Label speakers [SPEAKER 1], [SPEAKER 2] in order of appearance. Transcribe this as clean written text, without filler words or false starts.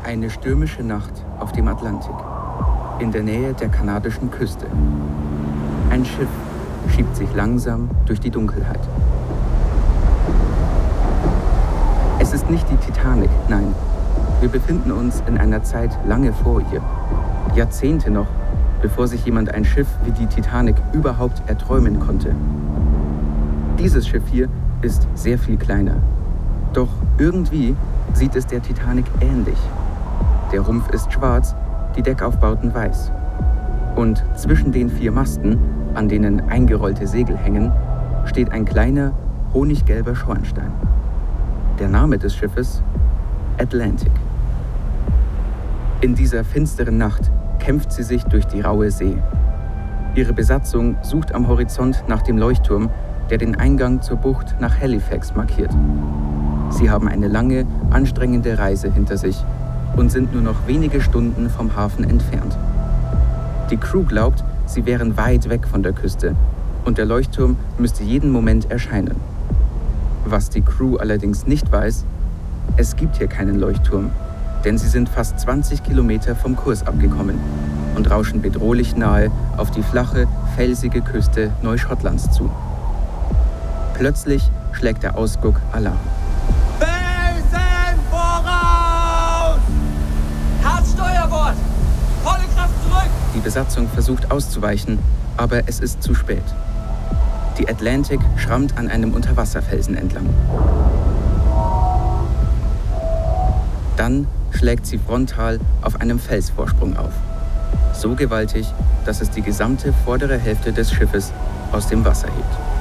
[SPEAKER 1] Eine stürmische Nacht auf dem Atlantik, in der Nähe der kanadischen Küste. Ein Schiff schiebt sich langsam durch die Dunkelheit. Es ist nicht die Titanic, nein. Wir befinden uns in einer Zeit lange vor ihr. Jahrzehnte noch, bevor sich jemand ein Schiff wie die Titanic überhaupt erträumen konnte. Dieses Schiff hier ist sehr viel kleiner. Doch irgendwie sieht es der Titanic ähnlich. Der Rumpf ist schwarz, die Deckaufbauten weiß. Und zwischen den 4 Masten, an denen eingerollte Segel hängen, steht ein kleiner, honiggelber Schornstein. Der Name des Schiffes: Atlantic. In dieser finsteren Nacht kämpft sie sich durch die raue See. Ihre Besatzung sucht am Horizont nach dem Leuchtturm, der den Eingang zur Bucht nach Halifax markiert. Sie haben eine lange, anstrengende Reise hinter sich und sind nur noch wenige Stunden vom Hafen entfernt. Die Crew glaubt, sie wären weit weg von der Küste und der Leuchtturm müsste jeden Moment erscheinen. Was die Crew allerdings nicht weiß: Es gibt hier keinen Leuchtturm, denn sie sind fast 20 Kilometer vom Kurs abgekommen und rauschen bedrohlich nahe auf die flache, felsige Küste Neuschottlands zu. Plötzlich schlägt der Ausguck Alarm.
[SPEAKER 2] Felsen voraus! Hart Steuerbord! Volle Kraft zurück!
[SPEAKER 1] Die Besatzung versucht auszuweichen, aber es ist zu spät. Die Atlantic schrammt an einem Unterwasserfelsen entlang. Dann schlägt sie frontal auf einem Felsvorsprung auf. So gewaltig, dass es die gesamte vordere Hälfte des Schiffes aus dem Wasser hebt.